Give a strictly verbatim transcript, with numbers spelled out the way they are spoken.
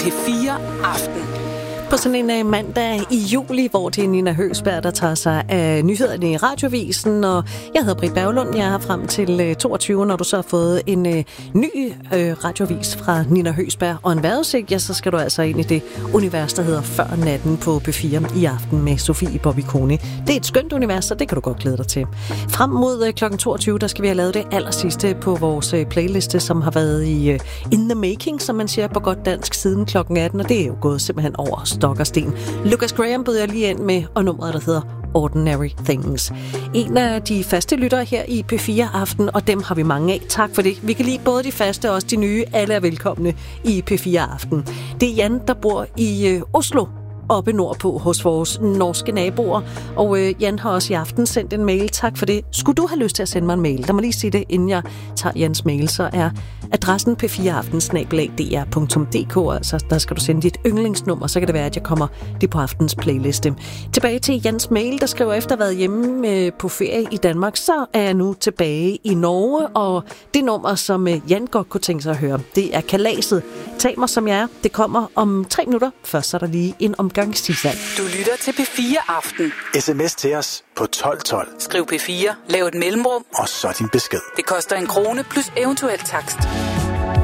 P fire Aften. På sådan en uh, mandag i juli, hvor det er Nina Høgsberg, der tager sig af nyhederne i Radiovisen, og jeg hedder Britt Berglund. Jeg er frem til uh, toogtyve, når du så har fået en uh, ny uh, radiovis fra Nina Høgsberg og en vejrudsigt, ja, så skal du altså ind i det univers, der hedder Før natten på P fire i aften med Sofie Bobbikone. Det er et skønt univers, så det kan du godt glæde dig til. Frem mod uh, klokken toogtyve, der skal vi have lavet det allersidste på vores uh, playliste, som har været i uh, in the making, som man siger på godt dansk, siden klokken atten, og det er jo gået simpelthen over stok og sten. Lucas Graham bød jeg lige ind med, og nummeret, der hedder Ordinary Things. En af de faste lyttere her i P fire Aften, og dem har vi mange af. Tak for det. Vi kan lide både de faste og også de nye. Alle er velkomne i P fire Aften. Det er Jan, der bor i øh, Oslo, oppe nordpå hos vores norske naboer. Og øh, Jan har også i aften sendt en mail. Tak for det. Skulle du have lyst til at sende mig en mail? Der må lige sige det, inden jeg tager Jans mail. Så er adressen p fire aften bindestreg d r punktum d k. Altså, der skal du sende dit yndlingsnummer, så kan det være, at jeg kommer det på aftens playliste. Tilbage til Jans mail, der skriver, efter at have været hjemme øh, på ferie i Danmark, så er jeg nu tilbage i Norge. Og det nummer, som øh, Jan godt kunne tænke sig at høre, det er Kalaset. Tag mig som jeg er. Det kommer om tre minutter. Først så er der lige en omgang. Du lytter til P fire Aften. S M S til os på tolv tolv. Skriv P fire, lav et mellemrum, og så din besked. Det koster en krone plus eventuel takst.